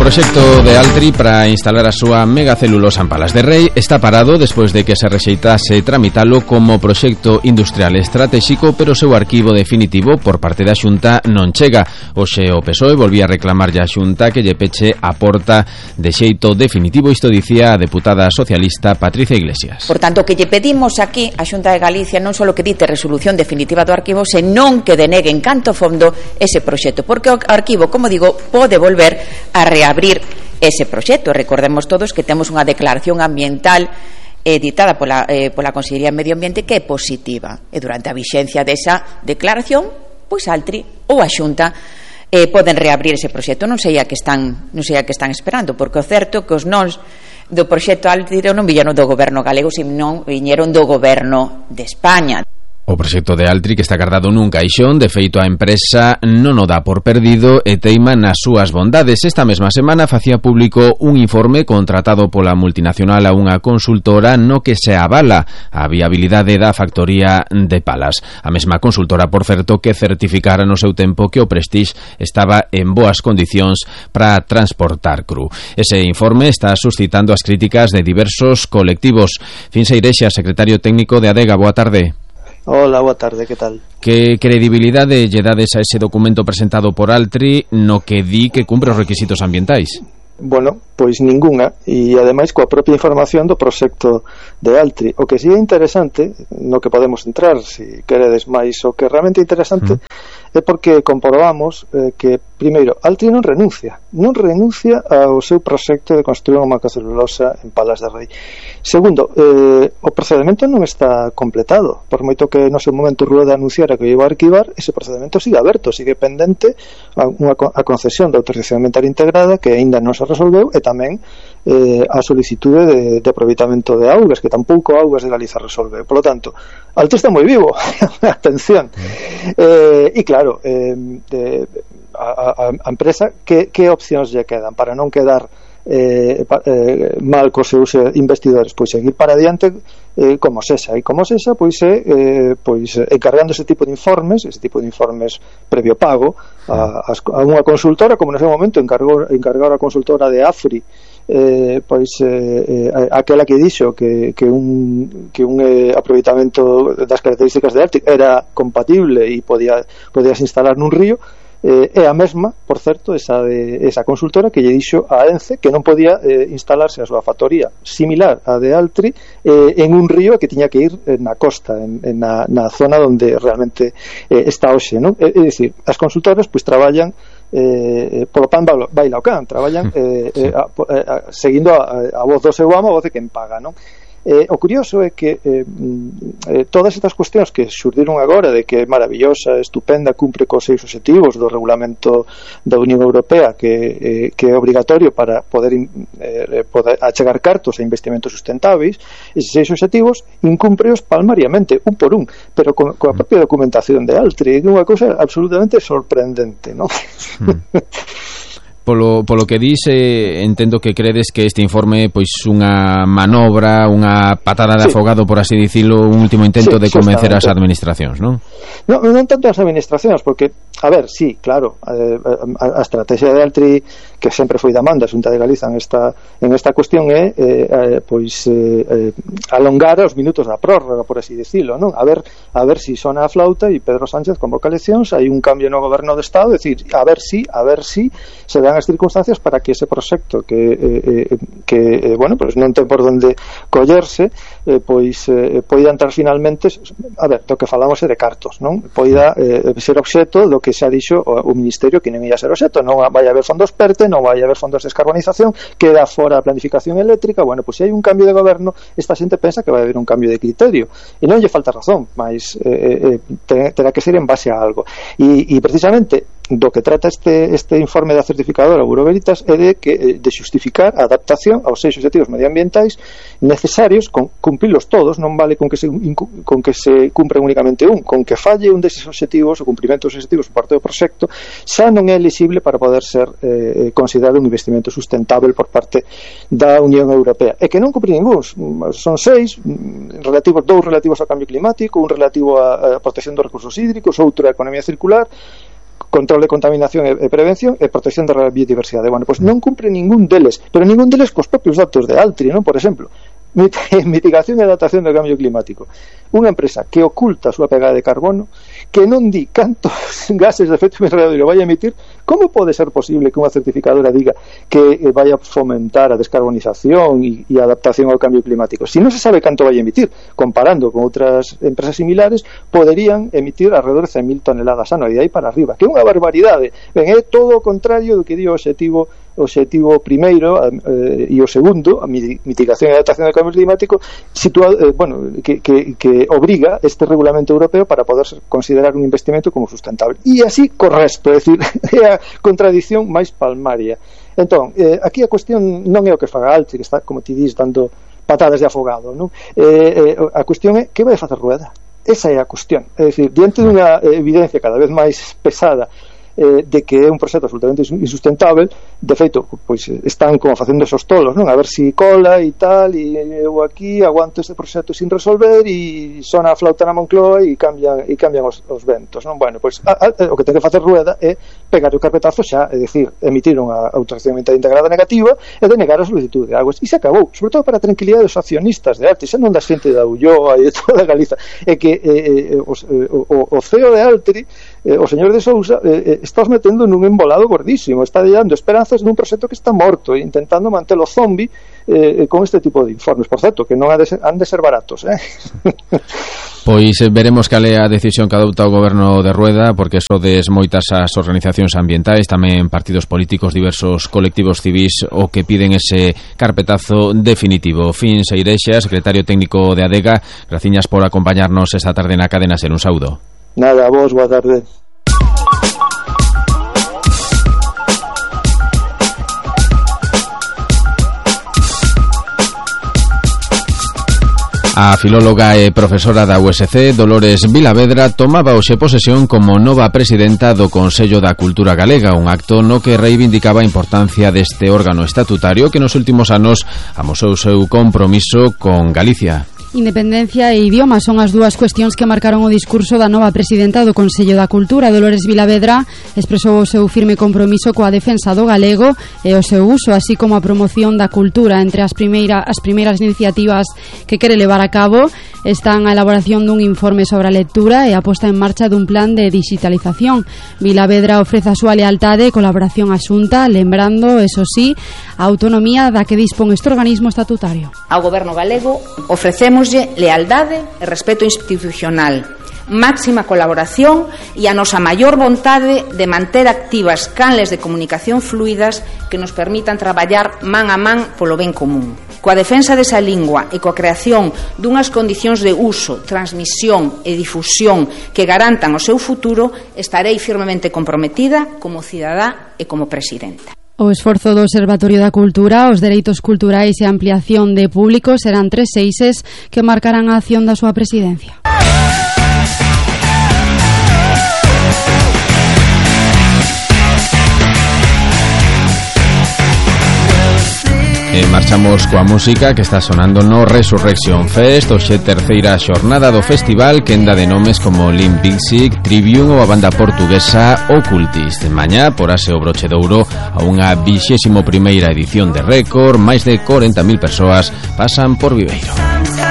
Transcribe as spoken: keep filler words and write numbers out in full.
proxecto de Altri para instalar a súa megacelulosa en Palas de Rei está parado despois de que se rexeitase tramitalo como proxecto industrial estratégico, pero o seu arquivo definitivo por parte da Xunta non chega. Hoxe o P S O E volvía a reclamarlle a Xunta que lle peche a porta de xeito definitivo. Isto dicía a deputada socialista Patricia Iglesias. Por tanto, que lle pedimos aquí a Xunta de Galicia non só que dite resolución definitiva do arquivo, senón que denegue en canto fondo ese proxecto, porque o arquivo, como digo, pode volver a reabrir ese proxecto. Recordemos todos que temos unha declaración ambiental editada pola, eh, pola Consellería de Medio Ambiente que é positiva, e durante a vixencia desa declaración, pois Altri ou a Xunta eh, poden reabrir ese proxecto. Non sei a que están, non sei a que están esperando, porque o certo é que os nós do proxecto Altri non viñeron do goberno galego, senón viñeron do goberno de España. O proxecto de Altri, que está guardado nun caixón, de feito a empresa non o dá por perdido e teima nas súas bondades. Esta mesma semana facía público un informe contratado pola multinacional a unha consultora no que se avala a viabilidade da factoría de Palas. A mesma consultora, por certo, que certificara no seu tempo que o Prestige estaba en boas condicións para transportar cru. Ese informe está suscitando as críticas de diversos colectivos. Finsa Irexa, secretario técnico de Adega, boa tarde. Hola, boa tarde, que tal? Que credibilidade lle dades a ese documento presentado por Altri no que di que cumpre os requisitos ambientais? Bueno, pois ningunha, e ademais coa propia información do proxecto de Altri. O que si é interesante, no que podemos entrar, se si queredes máis, o que realmente é interesante mm. é porque comprobamos eh, que, primeiro, Altri non renuncia, non renuncia ao seu proxecto de construir unha megacelulosa en Palas de Rei. Segundo, eh, o procedimento non está completado, por moito que no seu momento Rueda anunciara que iba a arquivar, ese procedimento sigue aberto, sigue pendente a, unha, a concesión da autorización ambiental integrada que aínda non se resolveu, e tamén eh, a solicitude de, de aproveitamento de augas, que tampouco Augas de Galiza resolve. Por lo tanto, Altri está moi vivo. Atención. Eh, e claro, eh, de, a, a, a empresa, que, que opcións lle quedan para non quedar eh, eh, mal cos seus investidores? Pois seguir para adiante eh, como sexa, e como sexa, pois é eh, pois encargando ese tipo de informes, ese tipo de informes previo pago a, a unha consultora, como no seu momento encargou encargar a consultora de Afri, eh, pois eh, eh, aquela que dixo que, que un, que un eh, aproveitamento das características de Altri era compatible e podía podías instalar nun río. Eh, é a mesma, por certo, esa, de, esa consultora que lle dixo a ENCE que non podía eh, instalarse a súa factoría similar a de Altri eh, en un río que tiña que ir eh, na costa, en, en na, na zona onde realmente eh, está hoxe, non? É, é dicir, as consultoras pois traballan eh, polo pan baila o can, traballan eh, eh, a, a, seguindo a, a voz do seu amo, a voz de quen paga, non? Eh, o curioso é que eh, eh, todas estas cuestións que xurdiron agora de que é maravillosa, estupenda, cumpre cos seis obxectivos do regulamento da Unión Europea que, eh, que é obrigatorio para poder, eh, poder achegar cartos a investimentos sustentáveis, eses seis obxectivos incúmpreos palmariamente, un por un, pero con, coa propia documentación de Altri, é unha cousa absolutamente sorprendente, non? Mm. Polo, polo que dis, eh, entendo que credes que este informe pois unha manobra, unha patada de sí. afogado, por así dicilo, un último intento sí, de convencer as administracións, non? Non, non tanto as administracións, porque, a ver, sí, claro, eh, a, a estrategia de Altri, que sempre foi da man da Xunta de Galiza en esta, en esta cuestión, é eh, eh, pois eh, eh, alongar os minutos da prórroga, por así dicilo, non? A ver, a ver si sona a flauta e Pedro Sánchez convoca eleccións, hai un cambio no goberno do Estado, é dicir, a ver si, a ver si se dan as circunstancias para que ese proxecto que, eh, eh, que eh, bueno, pues non ten por onde collerse, eh, pois eh, poida entrar finalmente, a ver, do que falamos é de cartos, non? Poida eh, ser obxeto do que xa dixo o, o Ministerio que non ia ser obxeto, non vai haber fondos PERTE, non vai haber fondos de descarbonización, queda fora a planificación eléctrica. Bueno, pois se hai un cambio de goberno, esta xente pensa que vai haber un cambio de criterio, e non lle falta razón, mas eh, eh, terá que ser en base a algo, e, e precisamente do que trata este, este informe da certificadora Bureau Veritas é de, que, de justificar a adaptación aos seis obxectivos medioambientais necesarios, con cumprilos todos, non vale con que se, con que se cumpren únicamente un, con que falle un deses obxectivos, o cumprimento dos obxectivos por parte do proxecto, xa non é elixible para poder ser eh, considerado un investimento sustentável por parte da Unión Europea, e que non cumpre ningún, son seis relativos, dous relativos ao cambio climático, un relativo á protección dos recursos hídricos, outro á economía circular, control de contaminación e, e prevención e protección da biodiversidade. Bueno, pois non cumpre ningún deles, pero ningún deles cos propios datos de Altri, non? Por exemplo, mitigación e adaptación do cambio climático. Unha empresa que oculta a súa pegada de carbono, que non di cantos gases de efecto invernadero vai a emitir, como pode ser posible que unha certificadora diga que vai a fomentar a descarbonización e, e a adaptación ao cambio climático? Si non se sabe canto vai a emitir, comparando con outras empresas similares, poderían emitir alrededor de cen mil toneladas ano, e de aí para arriba, que é unha barbaridade. Ben, é todo o contrario do que di o objetivo o objetivo primeiro eh, e o segundo, a mitigación e adaptación ao cambio climático, situado, eh, bueno, que, que, que obriga este regulamento europeo para poder considerar un investimento como sustentable. E así co resto, é dicir, é a contradición máis palmaria. Entón, eh, aquí a cuestión non é o que faga Altri, que está, como ti dis, dando patadas de afogado, non? Eh, eh, a cuestión é que vai facer Rueda. Esa é a cuestión. É dicir, diante dunha evidencia cada vez máis pesada eh, de que é un proxecto absolutamente insustentável, de feito, pois están como facendo esos tolos, non? A ver si cola e tal, e eu aquí aguanto este proxecto sin resolver e sona a flauta na Moncloa e cambian, e cambian os, os ventos, non? Bueno, pois a, a, o que ten que facer Rueda é pegar o carpetazo xa, é dicir, emitir unha autorización ambiental integrada negativa e denegar a solicitud de aguas, e se acabou, sobre todo para a tranquilidade dos accionistas de Altri, xa non da xente da Ulloa e de toda a Galiza, é que eh, eh, os, eh, o, o C E O de Altri, eh, o señor de Sousa, eh, estás metendo nun embolado gordísimo, está dando esperanzas nun proxecto que está morto e intentando mantelo zombi eh, con este tipo de informes, por certo, que non han de ser, han de ser baratos, eh? Pois veremos cal é a decisión que adopta o goberno de Rueda, porque sodes moitas as organizacións ambientais, tamén partidos políticos, diversos colectivos civis o que piden ese carpetazo definitivo. Fin Seirexa, secretario técnico de ADEGA, graciñas por acompañarnos esta tarde na Cadena Ser. Un saúdo. Nada, a vos, boa tarde. A filóloga e profesora da U S C, Dolores Vilavedra, tomaba hoxe posesión como nova presidenta do Consello da Cultura Galega, un acto no que reivindicaba a importancia deste órgano estatutario que nos últimos anos amosou seu compromiso con Galicia. Independencia e idioma son as dúas cuestións que marcaron o discurso da nova presidenta do Consello da Cultura. Dolores Vilavedra expresou o seu firme compromiso coa defensa do galego e o seu uso, así como a promoción da cultura. Entre as, primeira, as primeiras iniciativas que quere levar a cabo están a elaboración dun informe sobre a lectura e a posta en marcha dun plan de digitalización. Vilavedra ofrece a súa lealtade e colaboración á Xunta, lembrando, eso sí, a autonomía da que dispón este organismo estatutario. Ao Goberno galego ofrecemos lealdade e respeto institucional, máxima colaboración e a nosa maior vontade de manter activas canles de comunicación fluidas que nos permitan traballar man a man polo ben común. Coa defensa desa lingua e coa creación dunhas condicións de uso, transmisión e difusión que garantan o seu futuro, estarei firmemente comprometida como cidadá e como presidenta. O esforzo do Observatorio da Cultura, os dereitos culturais e a ampliación de público serán tres eixes que marcarán a acción da súa presidencia. E marchamos coa música que está sonando no Resurrection Fest, hoxe terceira xornada do festival que enda de nomes como Limp Bizkit, Trivium ou a banda portuguesa Occultist. Mañá porase o broche de ouro a unha vixésimo primeira edición de récord, máis de corenta mil persoas pasan por Viveiro.